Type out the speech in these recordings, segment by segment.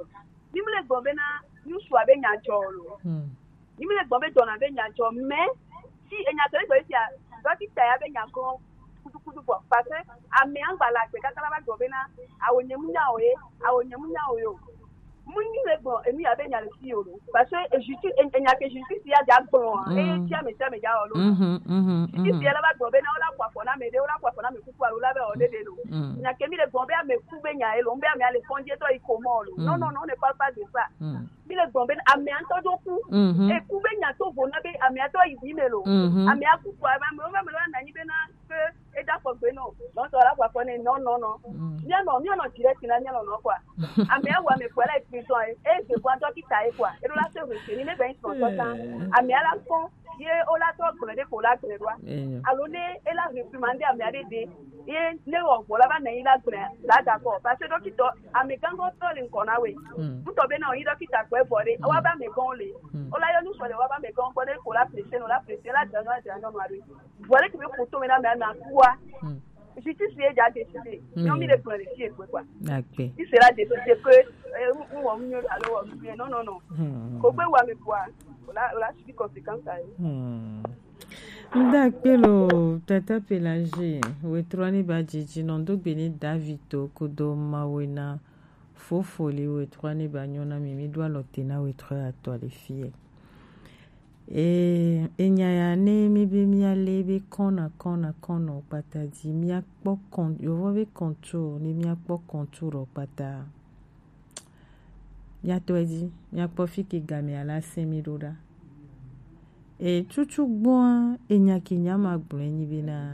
Nimle Bombena, you swab in your jolo. Nimle Bombedona Benya Jol, mais si et Natalia, Dr. Tayabenya go. Parce que à mes embalages, quand on va gobena, à Onyamuya, à Onyamuya, Muni le bon, et mi avait le fio. Parce que justice, et n'y a que justice, il y a des bons, et tiens, mais ça me gars, justice, il y a la gobena, la poifona, mais la poifona, mais pourquoi la veut order de l'eau. Il n'y a que mis le bombé à mes coubénia et l'ombre à les fondiers, toi, il commande. Non, non, non, ne parle pas de ça. Mi le bombé à mes entendu, et coubénia, tout, vous n'avez à mes toi, il dit, mais l'eau. À mes accoups, à ma maman, que. Et d'accord, non, non, la poifonner, non, non, non. Bien, non, non, direct, il n'y a non, quoi. À mes ou à mes poils, et je vois toi qui t'aille, quoi. Et là, c'est le il est bien son temps. À mes à la fond, il est au lato pour le pour la droit. Alors, elle a réprimandé à mes aider. Et les gens, voilà, il a là, d'accord. Parce que donc, à mes gants, on qu'on a, oui. Vous tombez dans une qui t'a quoi, volé, on va mes gants, les. On l'a eu sur le waba, mes gants, pour la pression, on l'a pressé, là, dans la rue. Voilà que vous photo, maintenant, quoi. Justice est déjà décidé. Non, il est planifié, quoi. Il sera décidé que non, non, non. Pourquoi on va me voir? Là, je suis conséquence. D'accord, Tata Pélagie. Oui, Troani Badjiji, non, donc béni Davito, Kodo Mawena, Fofoli, oui, Troani Banyona, Mimi, doit l'otena, oui, trois à toi, les filles. E nyayane mi be mi alebe kona patadi mi akpo kon yo be contour ni mi akpo contour pata ya toedi mi akpo fiki game ala semiroda e chuchu gbon enyaki nyama gbon ni bi na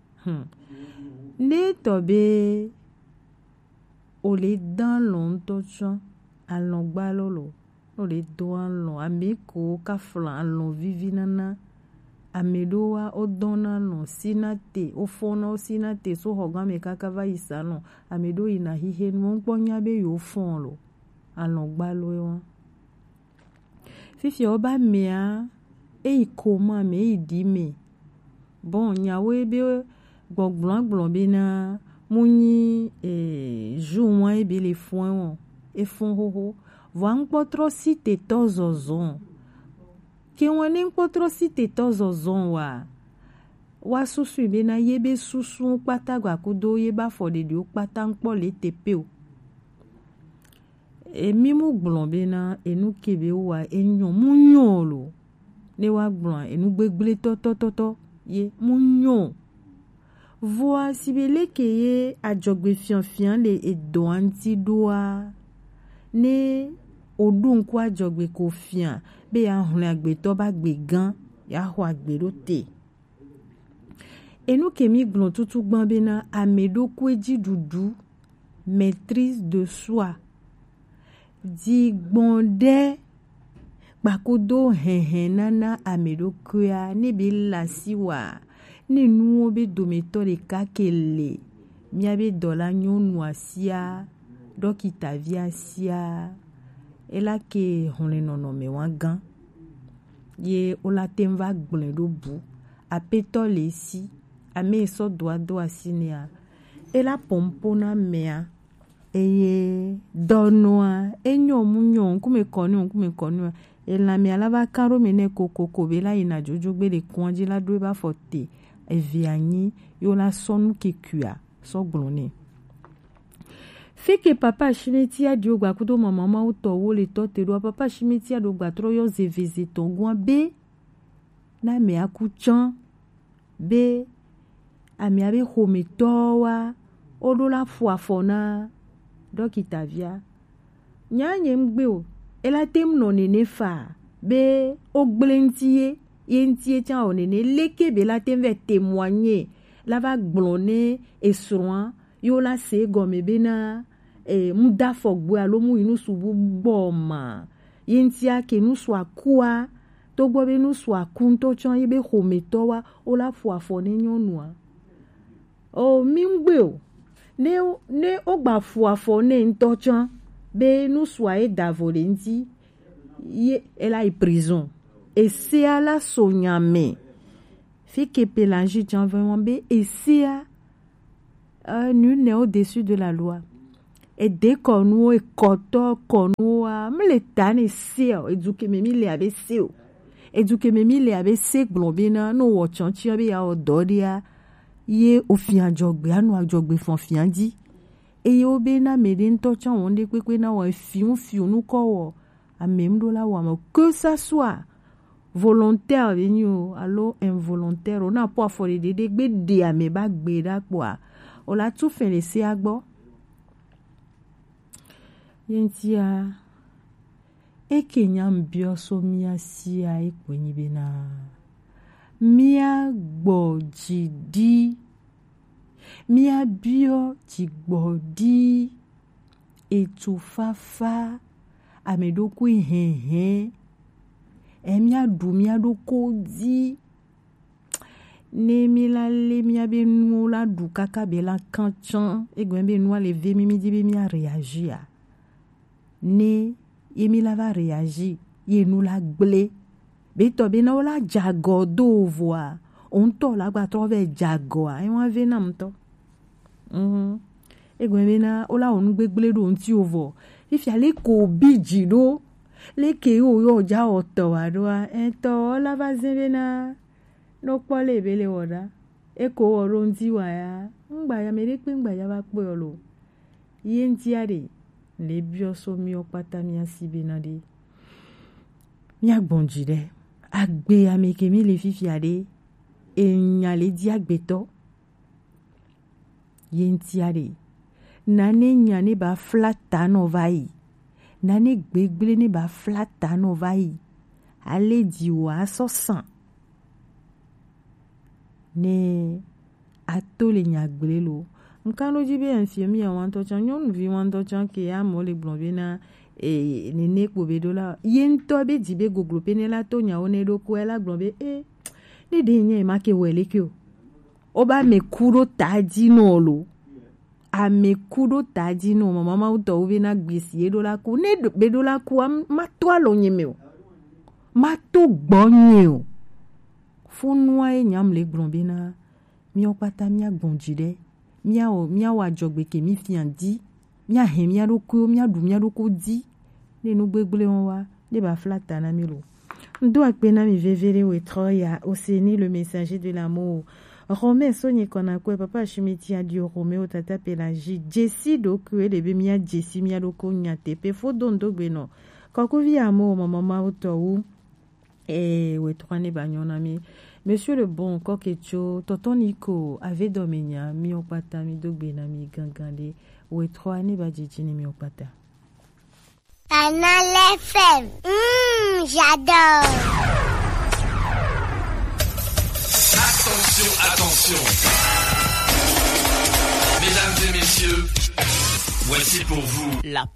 ne tobe ole dan lon tocho alon gba lolo le doan lo ameko ka flan lo vivinana amedoa odona no sinate ofona o sinate so hoga me kaka va isano amedo ina hihe no gbonya be yo fon lo alon gba lo won fifi oba mea e ikoma me idi me bon nyawe be gbogblon be na muni jou wan e be le fon won e fon ho Van potro si te tozozon. Ki wanen potro si te tozozon wa susu be na yebe susu pata gwa kudo yeba fode di pata nkpo le tepe o. E mimu gblon be na enu kebe wa enyon munyon lo. Ne wa gblon enu gbegble to ye munyon. Voa si bele keye ajogbe fian le edo anti doa. Ne odun kwa jogbe ko fian be ya hun agbe to ba gbe gan ya ho agbe rote enu kemi glon tutu gban be na amedo kweji dudu maîtrise de soi di gbonde bakodo nana amedo kwa ne be lasiwa ne nuo be dometo de kakele miabe dola nyonu asia dokita via sia ela ke honle nono me wangan ye ola temva gble do bu apeto le si ame so do asinia ela pompona mea eye donoa enyo munyo kume konu ela me ala va karo mene kokoko be la ina jojo gbe de konji la do ba fote eviani yo la sonu ke kua so glone fait que papa chimeti a dio gwa kudo mama o to wo le to te do papa chimeti a do gwa tro yo ze visite ngwa be na me akuchan be ami abe hometo wa odo la fuafona dokita via nyanye mgbe o ela tem no nene fa be ogblentiye yentie tia o nene leke be la tem ve témoigner la va glonner et soin yo la se gome bena muda fogbu alo mu inu subu boma yentia ke nu so akua to gbo be nu so akun to chan ibe hometo wa o la fuafone nyonua o mingbe o ne o gba fuafone nto chan be nu so e davolenti ye ela e prison et c'est à la sonyame fi ke Pélagie chan vraiment be et c'est nul n'est au-dessus de la loi. e de konu e koto konu a mle tani seo eduke memi le abe seo eduke memi le abe se glombina no wo chanchi abi ya ododia ye ofian jogbe anu ajogbe fon fiandi e yo be na mede nto chan wonde kwekwe na wa fiu nu ko wo amemdo la wa mo que ça soit volontaire venio allo involontaire on a pas for de gbe de ame ba gbe da po a o la tout fait laisser agbo yentia e kenya mbio so mia sia e kwenyi bena mia gbojidi mia bio ti gbodi etufafa amedoku hehe emia du mia do kodi ne mila le mia be nou la du kaka be la kanchan e gwen be nou le ve mimi di be mia réagir ne yemi la va réagir ye nou la gble be to be na la jago do voa on to la gba trove jago a e won ve na mto e gwen be na ola onu gbegbele do nti ovo if ya le ko biji do le ke yo ja oto wa do ento la va zebe na no pole bele woda e ko oro nti wa ya ngba ya mere pe ngba ya ba pe olo ye nti ade le bioso mi opata mi asibe na de mi agbonji de agbe ameke mi le fifi ade enya le di agbeto ye nti ade nane nyane ba flata no vai nane gbegbele ne ba flata no vai ale di wa so san ne atole nyagbele lo nkalo jibe enfimi ya wanto chan nyon vi wanto chan ke ya mo le blonbena e nene ko be dola yento be dibe goglope ne la to nya one do ko ela blonbe ne de nye ma ke wele kyo oba me kuro taji no lo a me kuro taji no mama uto ubi na gbisi dola ku ne be dola ku ma to alo nyeme o ma to gbonye o funwa e nyam le blonbena mi opata mi agbonjide mia wa jogbe ke mi fiandi mia he mia do ko di ne no gbegbele won wa ne ba flata na mi lo ndo akpena mi vevere we troya oseni le messager de l'amour Romain sonye kona kwe papa chimiti a dio Romeo tata Pelagie Jessie do kwe de be mia Jessie mia do ko nyate pe fo dondo gbeno kako vi amo mama auto ou et we troane banyona mi Monsieur le bon Kokecho, Tonton Nico avait domenia mi opata mi dogbena mi gangande we troane bajijini mi opata. Canal FM. J'adore. Attention, attention. Mesdames et messieurs, voici pour vous la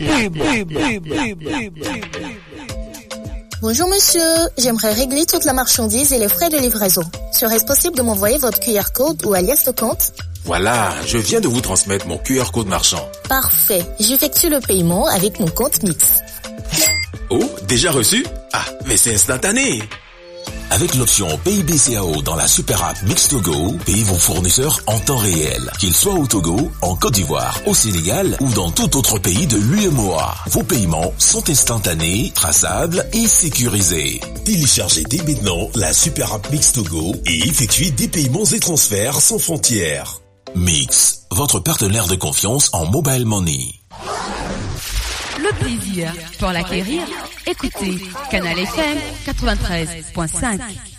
pub. Bonjour monsieur, j'aimerais régler toute la marchandise et les frais de livraison. Serait-ce possible de m'envoyer votre QR code ou alias le compte? Voilà, je viens de vous transmettre mon QR code marchand. Parfait, j'effectue le paiement avec mon compte Mix. Oh, déjà reçu? Ah, mais c'est instantané. Avec l'option PayBCAO dans la super app Mix Togo, payez vos fournisseurs en temps réel, qu'ils soient au Togo, en Côte d'Ivoire, au Sénégal ou dans tout autre pays de l'UEMOA. Vos paiements sont instantanés, traçables et sécurisés. Téléchargez dès maintenant la super app Mix Togo et effectuez des paiements et transferts sans frontières. Mix, votre partenaire de confiance en mobile money. Le plaisir pour l'acquérir, écoutez Canal FM 93.5.